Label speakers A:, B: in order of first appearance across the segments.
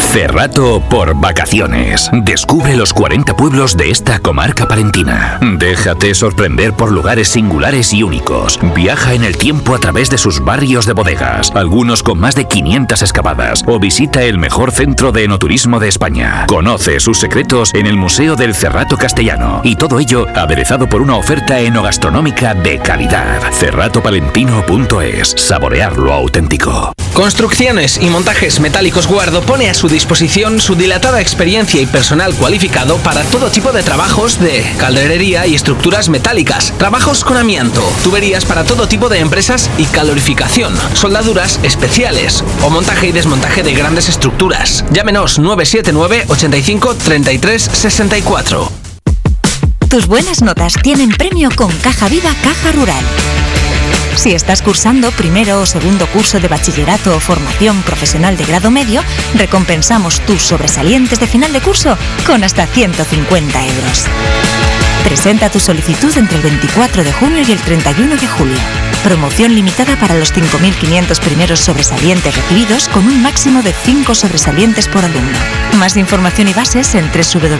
A: Cerrato por vacaciones. Descubre los 40 pueblos de esta comarca palentina. Déjate sorprender por lugares singulares y únicos. Viaja en el tiempo a través de sus barrios de bodegas, algunos con más de 500 excavadas, o visita el mejor centro de enoturismo de España. Conoce sus secretos en el Museo del Cerrato Castellano, y todo ello aderezado por una oferta enogastronómica de calidad. Cerratopalentino.es. Saborear lo auténtico.
B: Construcciones y montajes metálicos Guardo pone a su disposición su dilatada experiencia y personal cualificado para todo tipo de trabajos de calderería y estructuras metálicas, trabajos con amianto, tuberías para todo tipo de empresas y calorificación, soldaduras especiales o montaje y desmontaje de grandes estructuras. Llámenos 979 85 33 64.
C: Tus buenas notas tienen premio con Caja Viva Caja Rural. Si estás cursando primero o segundo curso de bachillerato o formación profesional de grado medio, recompensamos tus sobresalientes de final de curso con hasta 150 euros. Presenta tu solicitud entre el 24 de junio y el 31 de julio. Promoción limitada para los 5.500 primeros sobresalientes recibidos, con un máximo de 5 sobresalientes por alumno. Más información y bases en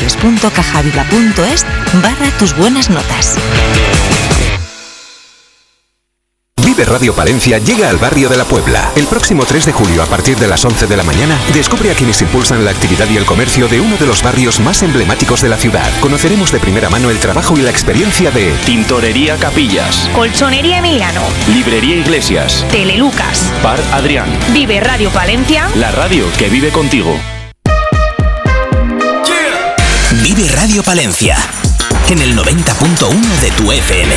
C: www.cajaviva.es/tus buenas notas.
D: Vive Radio Palencia llega al barrio de La Puebla. El próximo 3 de julio, a partir de las 11 de la mañana, descubre a quienes impulsan la actividad y el comercio de uno de los barrios más emblemáticos de la ciudad. Conoceremos de primera mano el trabajo y la experiencia de
E: Tintorería Capillas,
F: Colchonería Emiliano,
E: Librería Iglesias,
F: Telelucas,
E: Bar Adrián.
F: Vive Radio Palencia,
E: La radio que vive contigo.
G: Vive Radio Palencia, en el 90.1 de tu FM.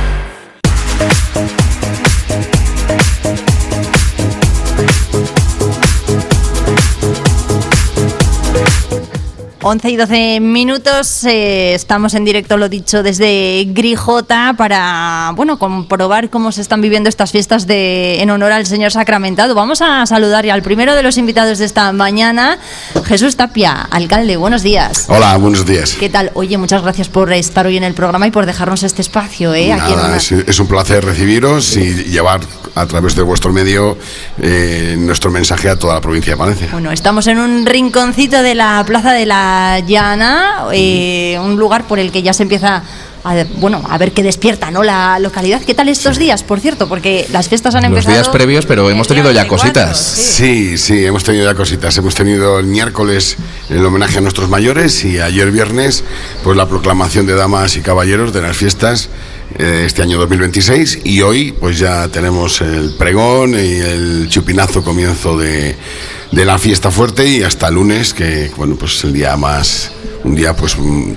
H: 11 y 12 minutos, estamos en directo, lo dicho, desde Grijota para, bueno, comprobar cómo se están viviendo estas fiestas en honor al Señor Sacramentado. Vamos a saludar ya al primero de los invitados de esta mañana, Jesús Tapia, alcalde, buenos días.
I: Hola, buenos días.
H: ¿Qué tal? Oye, muchas gracias por estar hoy en el programa y por dejarnos este espacio.
I: Nada, es un placer recibiros y llevar a través de vuestro medio nuestro mensaje a toda la provincia de Palencia.
H: Bueno, estamos en un rinconcito de la Plaza de la Llana, un lugar por el que ya se empieza a ver qué despierta, ¿no?, la localidad. ¿Qué tal estos días, por cierto? Porque las fiestas han empezado...
J: Los días previos, pero hemos tenido ya cositas.
I: Sí, hemos tenido ya cositas. Hemos tenido el miércoles el homenaje a nuestros mayores y ayer viernes pues la proclamación de damas y caballeros de las fiestas este año 2026, y hoy pues ya tenemos el pregón y el chupinazo comienzo de la fiesta fuerte, y hasta el lunes, que bueno, pues el día más, un día pues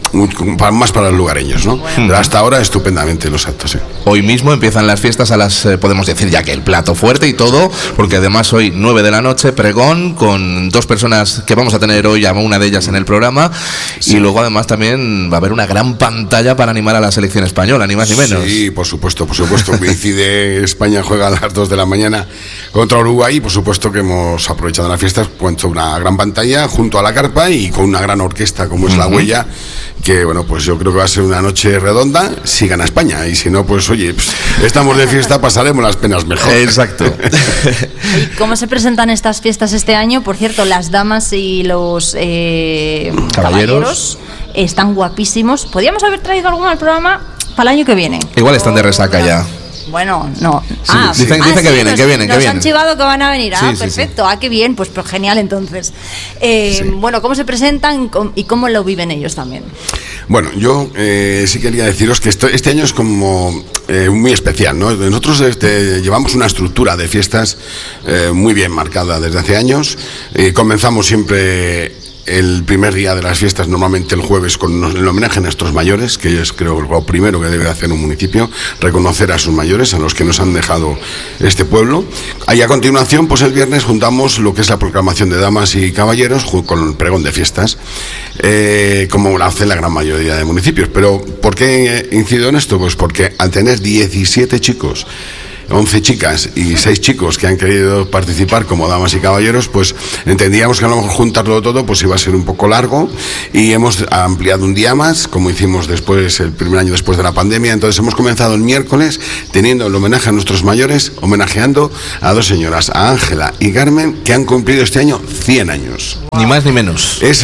I: más para los lugareños, ¿no? Bueno. Pero hasta ahora estupendamente los actos, ¿eh?
J: Hoy mismo empiezan las fiestas a las, podemos decir ya que el plato fuerte y todo, porque además hoy 9 de la noche, pregón con 2 personas que vamos a tener hoy, a una de ellas en el programa, sí. Y luego además también va a haber una gran pantalla para animar a la selección española, ni más ni menos.
I: Sí, por supuesto, coincide, España juega a las 2 de la mañana contra Uruguay, y por supuesto que hemos aprovechado las fiestas con una gran pantalla junto a la carpa y con una gran orquesta como es La Huella, que bueno, pues yo creo que va a ser una noche redonda si gana España, y si no, pues oye, estamos de fiesta, pasaremos las penas mejor.
J: Exacto.
H: ¿Y cómo se presentan estas fiestas este año? Por cierto, las damas y los caballeros están guapísimos. ¿Podríamos haber traído alguno al programa para el año que viene?
J: Igual están de resaca ya.
H: Bueno, no.
J: Sí, dicen que vienen.
H: Nos han chivado que van a venir. Perfecto.
J: Sí.
H: Qué bien. Pues genial, entonces. Bueno, ¿cómo se presentan y cómo lo viven ellos también?
I: Bueno, yo sí quería deciros que este año es como muy especial, ¿no? Nosotros llevamos una estructura de fiestas muy bien marcada desde hace años. Comenzamos siempre el primer día de las fiestas, normalmente el jueves, con el homenaje a nuestros mayores, que es, creo, lo primero que debe hacer un municipio, reconocer a sus mayores, a los que nos han dejado este pueblo. Y a continuación, pues el viernes juntamos lo que es la proclamación de damas y caballeros con el pregón de fiestas, como lo hace la gran mayoría de municipios. Pero ¿por qué incido en esto? Pues porque al tener 17 chicos 11 chicas y 6 chicos que han querido participar como damas y caballeros, pues entendíamos que a lo mejor juntarlo todo pues iba a ser un poco largo, y hemos ampliado un día más, como hicimos después, el primer año después de la pandemia. Entonces hemos comenzado el miércoles teniendo el homenaje a nuestros mayores, homenajeando a 2 señoras, a Ángela y Carmen, que han cumplido este año 100 años.
J: Ni más ni menos.
I: Es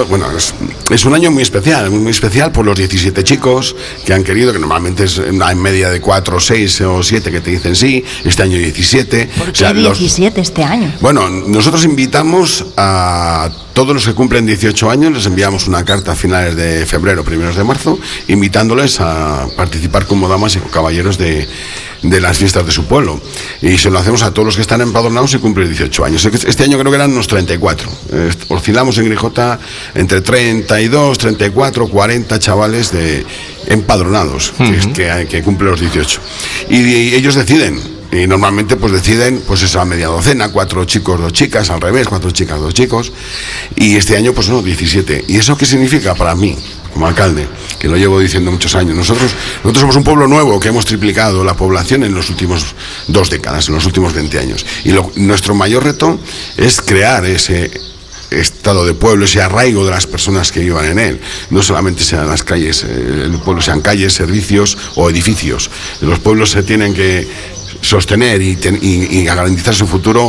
I: un año muy especial por los 17 chicos que han querido, que normalmente es una media de 4, 6 o 7 que te dicen sí, este año 17.
H: ¿Por qué 17 este año?
I: Bueno, nosotros invitamos a todos los que cumplen 18 años, les enviamos una carta a finales de febrero, primeros de marzo, invitándoles a participar como damas y caballeros de las fiestas de su pueblo, y se lo hacemos a todos los que están empadronados y cumplen 18 años. Este año creo que eran unos 34. Oscilamos en Grijota entre 32, 34, 40 chavales empadronados que cumplen los 18, y ellos deciden. Y normalmente pues deciden pues esa media docena, 4 chicos, 2 chicas, al revés, 4 chicas, 2 chicos, y este año pues no, 17. ¿Y eso qué significa para mí, como alcalde, que lo llevo diciendo muchos años? Nosotros somos un pueblo nuevo que hemos triplicado la población en los últimos 2 décadas, en los últimos 20 años. Y nuestro mayor reto es crear ese estado de pueblo, ese arraigo de las personas que vivan en él. No solamente sean las calles, el pueblo sean calles, servicios o edificios. Los pueblos se tienen que sostener y garantizar su futuro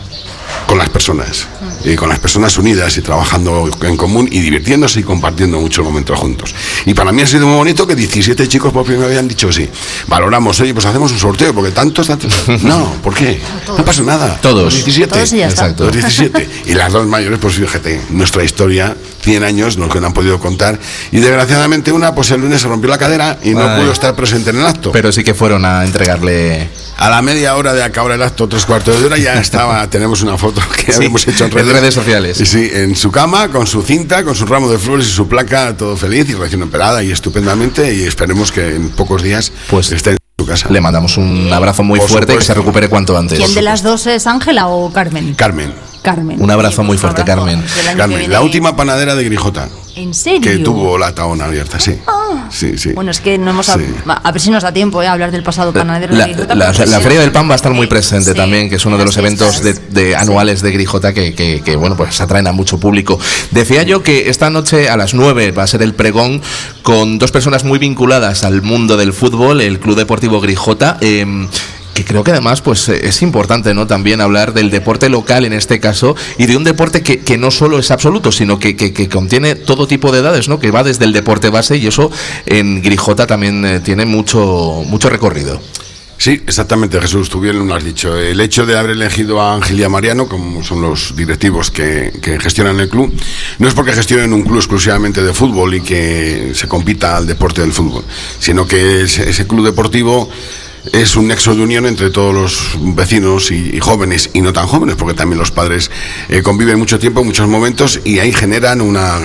I: con las personas, y con las personas unidas y trabajando en común y divirtiéndose y compartiendo muchos momentos juntos. Y para mí ha sido muy bonito que 17 chicos por primera vez han dicho sí. Valoramos, oye, pues hacemos un sorteo, porque tantos. No, ¿por qué? No pasa nada.
J: Todos.
I: Los 17.
H: Todos y ya está.
I: Los 17. Y las 2 mayores, pues fíjate, nuestra historia, 100 años, lo que no han podido contar. Y desgraciadamente una, pues el lunes se rompió la cadera y no pudo estar presente en el acto.
J: Pero sí que fueron a entregarle.
I: A la media hora de acabar el acto, 3/4 de hora, ya estaba, tenemos una foto que habíamos hecho en
J: redes sociales.
I: Sí, en su cama, con su cinta, con su ramo de flores y su placa, todo feliz y recién operada y estupendamente, y esperemos que en pocos días pues esté en su casa.
J: Le mandamos un abrazo muy fuerte y que se recupere cuanto antes.
H: ¿Quién de las dos es Ángela o Carmen?
I: Carmen.
H: Carmen.
J: Un abrazo muy fuerte, Carmen.
I: Carmen, la última panadera de Grijota.
H: ¿En serio?
I: Que tuvo la Tahona abierta, sí. Sí.
H: Bueno, es que no hemos a ver si nos da tiempo a hablar del pasado panadero de Grijota.
J: La Feria del Pan va a estar muy presente también, que es uno de los eventos anuales de Grijota que bueno, pues atraen a mucho público. Decía yo que esta noche a las 9 va a ser el pregón con 2 personas muy vinculadas al mundo del fútbol, el Club Deportivo Grijota. Que creo que además pues es importante, ¿no?, también hablar del deporte local en este caso, y de un deporte que no solo es absoluto, sino que contiene todo tipo de edades, ¿no?, que va desde el deporte base, y eso en Grijota también tiene mucho recorrido.
I: Sí, exactamente, Jesús, tú bien lo has dicho. El hecho de haber elegido a Ángel y a Mariano, como son los directivos que gestionan el club, no es porque gestionen un club exclusivamente de fútbol y que se compita al deporte del fútbol, sino que ese club deportivo es un nexo de unión entre todos los vecinos y jóvenes y no tan jóvenes, porque también los padres conviven mucho tiempo, muchos momentos, y ahí generan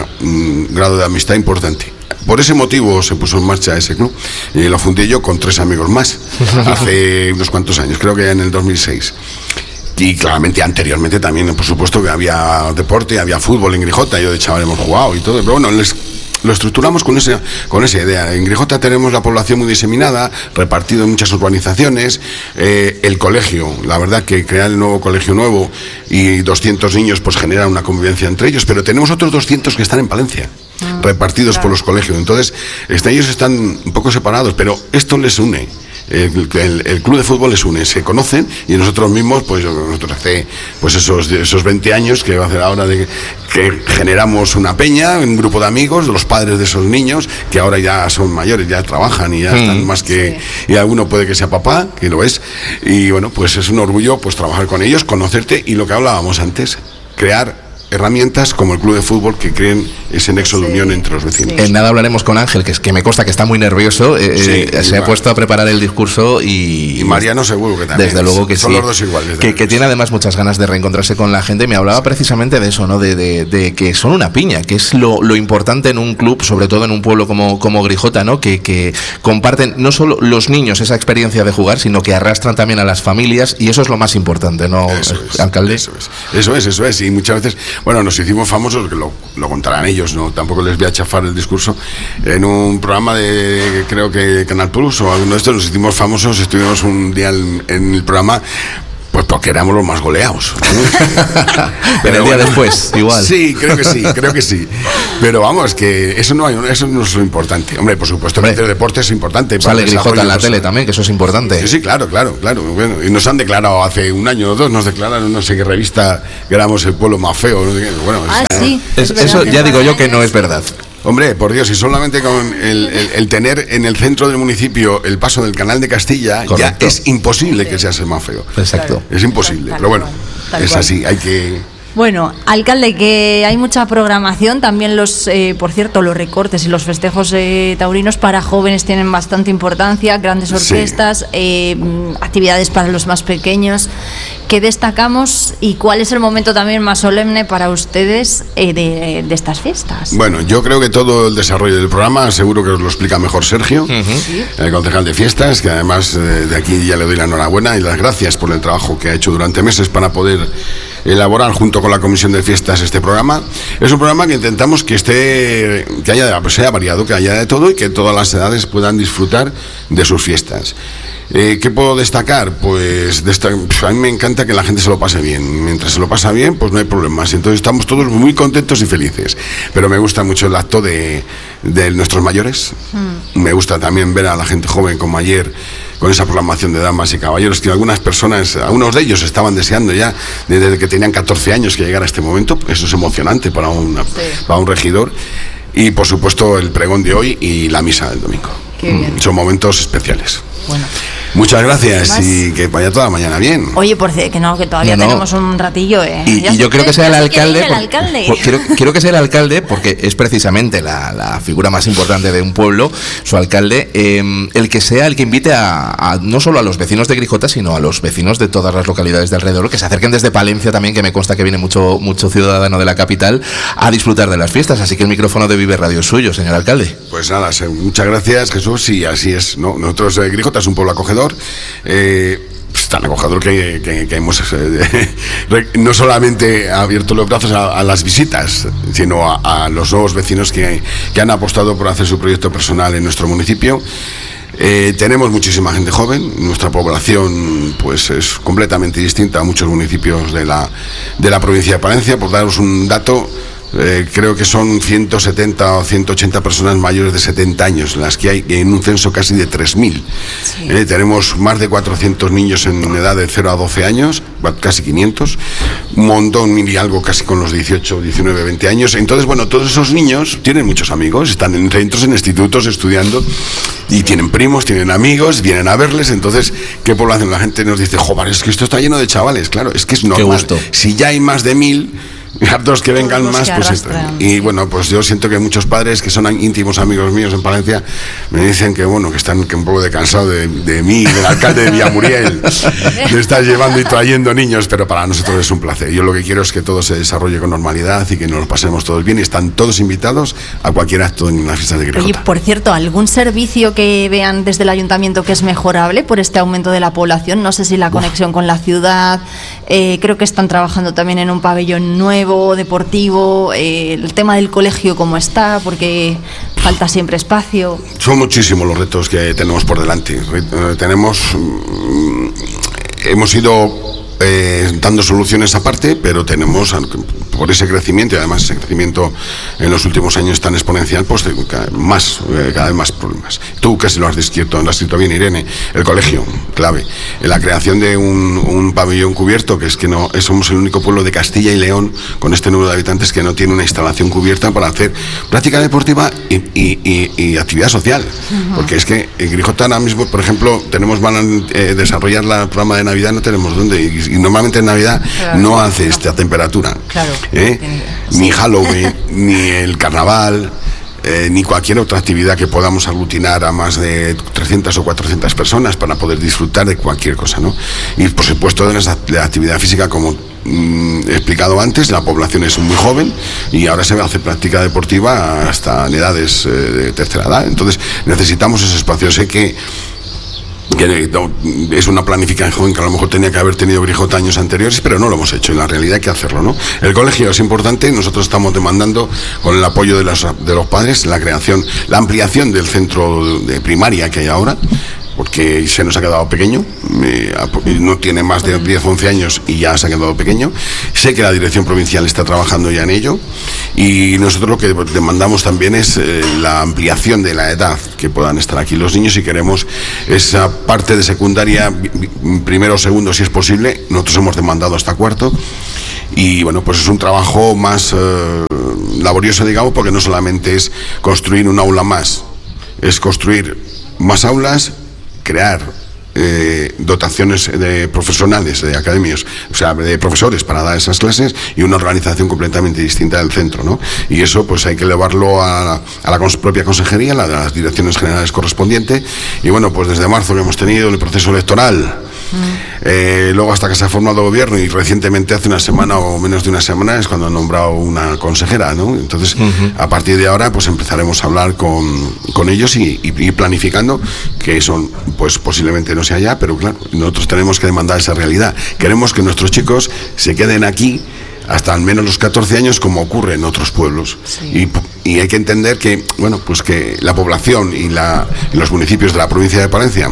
I: un grado de amistad importante. Por ese motivo se puso en marcha ese club, y lo fundé yo con 3 amigos más hace unos cuantos años, creo que ya en el 2006. Y claramente anteriormente también, por supuesto, que había deporte, había fútbol en Grijota, yo de chaval hemos jugado y todo, pero bueno, lo estructuramos con esa idea. En Grijota tenemos la población muy diseminada, repartido en muchas urbanizaciones. El colegio, la verdad que crear el nuevo colegio nuevo y 200 niños pues genera una convivencia entre ellos, pero tenemos otros 200 que están en Palencia, repartidos por los colegios. Entonces, ellos están un poco separados, pero esto les une. El club de fútbol les une, se conocen, y nosotros mismos, pues nosotros hace pues esos 20 años que va a ser ahora de que generamos una peña, un grupo de amigos, de los padres de esos niños, que ahora ya son mayores, ya trabajan y ya están más que, y alguno puede que sea papá, que lo es, y bueno, pues es un orgullo pues trabajar con ellos, conocerte, y lo que hablábamos antes, crear herramientas como el club de fútbol que creen ese nexo de unión entre los vecinos.
J: En nada hablaremos con Ángel, que me consta que está muy nervioso, se ha puesto a preparar el discurso, y
I: Mariano seguro que también.
J: Desde luego que
I: son
J: sí.
I: Los dos iguales.
J: Que tiene además muchas ganas de reencontrarse con la gente. Me hablaba precisamente de eso, ¿no? De que son una piña, que es lo importante en un club, sobre todo en un pueblo como Grijota, ¿no? Que comparten no solo los niños esa experiencia de jugar, sino que arrastran también a las familias, y eso es lo más importante, ¿no, alcalde?
I: Eso es. Y muchas veces Bueno, nos hicimos famosos, que lo contarán ellos, no, tampoco les voy a chafar el discurso, en un programa de, creo que Canal Plus o alguno de estos, nos hicimos famosos, estuvimos un día en el programa. Pues porque éramos los más goleados.
J: Pero el día después, igual.
I: Sí, creo que sí. Pero vamos, que eso no es lo importante. Hombre, por supuesto, que hacer deporte es importante.
J: Sale Grijota en la tele también, que eso es importante.
I: Sí, claro. Bueno, y nos han declarado hace un año o dos, nos declararon, no sé qué revista, que éramos el pueblo más feo. No sé qué. Bueno,
H: sí.
J: Eso ya digo yo que no es verdad.
I: Hombre, por Dios, y solamente con el tener en el centro del municipio el paso del Canal de Castilla, correcto, ya es imposible que seas el más feo.
J: Exacto.
I: Es imposible, pero bueno, es así, hay que...
H: Bueno, alcalde, que hay mucha programación, también por cierto, los recortes y los festejos taurinos para jóvenes tienen bastante importancia, grandes orquestas, actividades para los más pequeños. ¿Qué destacamos y cuál es el momento también más solemne para ustedes de estas fiestas?
I: Bueno, yo creo que todo el desarrollo del programa, seguro que os lo explica mejor Sergio, el concejal de fiestas, que además de aquí ya le doy la enhorabuena y las gracias por el trabajo que ha hecho durante meses para poder elaborar junto con la Comisión de Fiestas este programa. Es un programa que intentamos que sea variado, que haya de todo y que todas las edades puedan disfrutar de sus fiestas. ¿Qué puedo destacar? Pues a mí me encanta que la gente se lo pase bien. Mientras se lo pasa bien, pues no hay problemas. Entonces estamos todos muy contentos y felices. Pero me gusta mucho el acto de nuestros mayores. Me gusta también ver a la gente joven como ayer, con esa programación de damas y caballeros, que algunas personas, algunos de ellos estaban deseando ya desde que tenían 14 años que llegara este momento. Eso es emocionante para un regidor. Y por supuesto el pregón de hoy y la misa del domingo. Son momentos especiales.
H: Bueno.
I: Muchas gracias y que vaya toda la mañana bien.
H: Oye, por que todavía tenemos un ratillo.
J: Y yo creo que sea el alcalde. Quiero que sea el alcalde porque es precisamente la figura más importante de un pueblo, su alcalde, el que sea el que invite no solo a los vecinos de Grijota, sino a los vecinos de todas las localidades de alrededor, que se acerquen desde Palencia también, que me consta que viene mucho ciudadano de la capital a disfrutar de las fiestas. Así que el micrófono de Vive Radio es suyo, señor alcalde.
I: Pues nada, muchas gracias, Jesús, y así es, ¿no? Nosotros, Grijota es un pueblo acogedor. Tan acogedor que hemos no solamente abierto los brazos a las visitas, sino a los nuevos vecinos que han apostado por hacer su proyecto personal en nuestro municipio. Tenemos muchísima gente joven, nuestra población pues es completamente distinta a muchos municipios de la provincia de Palencia. Por daros un dato, creo que son 170 o 180 personas mayores de 70 años, las que hay en un censo casi de 3.000. Sí. Tenemos más de 400 niños en edad de 0 a 12 años, casi 500, un montón y algo casi con los 18, 19, 20 años. Entonces, bueno, todos esos niños tienen muchos amigos, están en centros, en institutos estudiando y tienen primos, tienen amigos, vienen a verles. Entonces, ¿qué población? La gente nos dice, joder, es que esto está lleno de chavales. Claro, es que es normal. Si ya hay más de 1.000, hartos que vengan más, pues y bueno, pues yo siento que muchos padres que son íntimos amigos míos en Palencia me dicen que bueno, que están un poco de cansado de mí, del alcalde de Villamuriel, de estar llevando y trayendo niños, pero para nosotros es un placer. Yo lo que quiero es que todo se desarrolle con normalidad y que nos lo pasemos todos bien, y están todos invitados a cualquier acto en la fiesta de Grijota.
H: Oye, por cierto, ¿algún servicio que vean desde el ayuntamiento que es mejorable por este aumento de la población? No sé si la conexión con la ciudad, creo que están trabajando también en un pabellón nuevo, deportivo, el tema del colegio cómo está, porque falta siempre espacio.
I: Son muchísimos los retos que tenemos por delante. Hemos ido dando soluciones aparte, pero tenemos, por ese crecimiento, y además ese crecimiento en los últimos años tan exponencial, pues cada vez más problemas. Tú que se lo has descrito bien, Irene, el colegio, clave. La creación de un pabellón cubierto, que es que somos el único pueblo de Castilla y León con este número de habitantes que no tiene una instalación cubierta para hacer práctica deportiva y actividad social. Porque es que en Grijota ahora mismo, por ejemplo, van a desarrollar el programa de Navidad, no tenemos dónde, y normalmente en Navidad no hace esta temperatura. Claro. Ni Halloween, ni el carnaval, ni cualquier otra actividad que podamos aglutinar a más de 300 o 400 personas para poder disfrutar de cualquier cosa, ¿no? Y por supuesto de la actividad física, como he explicado antes, la población es muy joven y ahora se va a hacer práctica deportiva hasta en edades de tercera edad. Entonces necesitamos ese espacio. Sé que que es una planificación que a lo mejor tenía que haber tenido Grijota años anteriores, pero no lo hemos hecho. En la realidad hay que hacerlo, ¿no? El colegio es importante. Nosotros estamos demandando, con el apoyo de los padres, la ampliación del centro de primaria que hay ahora, porque se nos ha quedado pequeño, no tiene más de 10 o 11 años y ya se ha quedado pequeño. Sé que la dirección provincial está trabajando ya en ello, y nosotros lo que demandamos también es la ampliación de la edad que puedan estar aquí los niños, y queremos esa parte de secundaria, primero o segundo si es posible. Nosotros hemos demandado hasta cuarto, y bueno, pues es un trabajo más laborioso, digamos, porque no solamente es construir un aula más, es construir más aulas, crear dotaciones de profesionales, de academias, o sea, de profesores para dar esas clases, y una organización completamente distinta del centro, ¿no? Y eso pues hay que elevarlo a la propia consejería, a las direcciones generales correspondientes. Y bueno, pues desde marzo que hemos tenido el proceso electoral, luego hasta que se ha formado gobierno, y recientemente, hace una semana o menos de una semana, es cuando han nombrado una consejera, ¿no? Entonces, a partir de ahora pues empezaremos a hablar con ellos y planificando, que eso pues posiblemente no sea ya, pero claro, nosotros tenemos que demandar esa realidad. Queremos que nuestros chicos se queden aquí hasta al menos los 14 años, como ocurre en otros pueblos. Sí. Y hay que entender que, bueno, pues que la población y los municipios de la provincia de Palencia,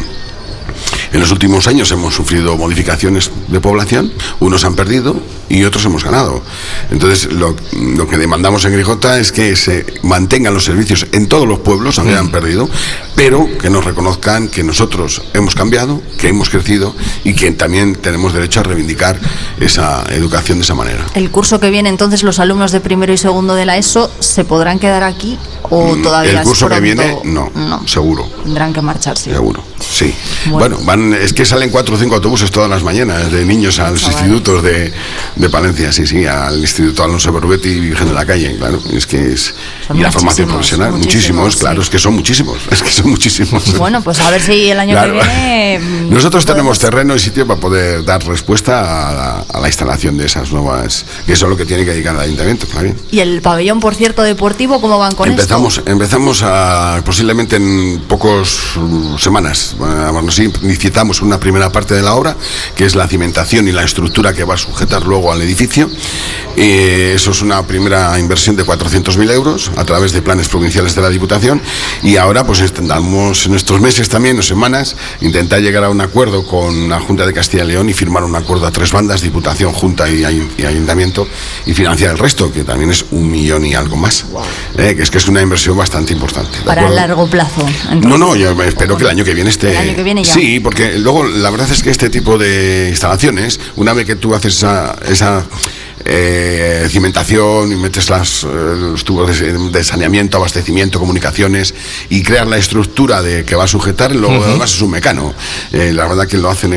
I: en los últimos años hemos sufrido modificaciones de población, unos han perdido y otros hemos ganado. Entonces lo que demandamos en Grijota es que se mantengan los servicios en todos los pueblos, aunque han perdido, pero que nos reconozcan que nosotros hemos cambiado, que hemos crecido, y que también tenemos derecho a reivindicar esa educación de esa manera.
H: El curso que viene, entonces, los alumnos de primero y segundo de la ESO, ¿se podrán quedar aquí o todavía
I: el curso que viene? No, seguro.
H: Tendrán que marcharse.
I: Seguro, sí. Bueno, es que salen 4 o 5 autobuses todas las mañanas de niños a los institutos de Palencia, sí, al Instituto Alonso Berrubetti y Virgen de la Calle, claro, es que es... Y la formación profesional, muchísimos, claro, es que son muchísimos.
H: Bueno, pues a ver si el año que viene...
I: Nosotros tenemos terreno y sitio para poder dar respuesta a la instalación de esas nuevas, que eso es lo que tiene que dedicar el ayuntamiento, claro.
H: ¿Y el pabellón, por cierto, deportivo, cómo van con esto?
I: Empezamos posiblemente en pocas semanas. Bueno, sí, licitamos una primera parte de la obra, que es la cimentación y la estructura que va a sujetar luego al edificio. Eso es una primera inversión de 400.000 euros a través de planes provinciales de la Diputación, y ahora pues intentamos en estos meses también o semanas intentar llegar a un acuerdo con la Junta de Castilla y León y firmar un acuerdo a 3 bandas, Diputación, Junta y Ayuntamiento, y financiar el resto, que también es 1 millón y algo más. Que es una inversión bastante importante.
H: Para largo plazo.
I: Entonces, no, yo espero que el año que viene esté...
H: El año que viene ya.
I: Sí, porque luego la verdad es que este tipo de instalaciones, una vez que tú haces esa cimentación y metes los tubos de saneamiento, abastecimiento, comunicaciones, y creas la estructura que va a sujetar, luego además es un mecano. La verdad que lo hacen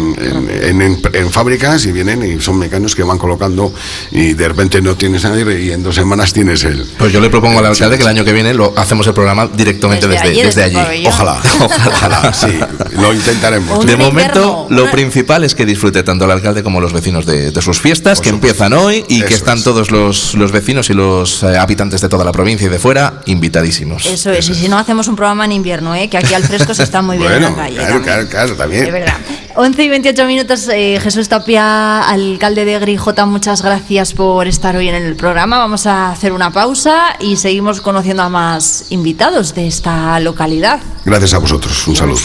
I: en fábricas, y vienen y son mecanos que van colocando, y de repente no tienes a nadie y en 2 semanas tienes el...
J: Pues yo le propongo al alcalde que el año que viene hacemos el programa directamente desde allí.
I: Ojalá, sí, lo intentaremos.
J: De momento, lo principal es que disfrute tanto el alcalde como los vecinos de sus fiestas, que empiezan hoy, y que están todos los vecinos y los habitantes de toda la provincia y de fuera invitadísimos.
H: Eso es, y si no, hacemos un programa en invierno, que aquí al fresco se está muy bien en la calle.
I: Claro, también.
H: De verdad. 11 y 28 minutos, Jesús Tapia, alcalde de Grijota, muchas gracias por estar hoy en el programa. Vamos a hacer una pausa y seguimos conociendo a más invitados de esta localidad.
I: Gracias a vosotros, un saludo.